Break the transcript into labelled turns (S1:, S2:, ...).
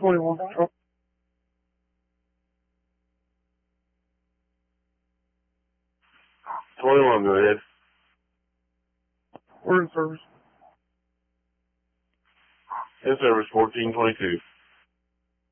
S1: 21.
S2: 21, go ahead.
S1: We're in service.
S2: In service 1422.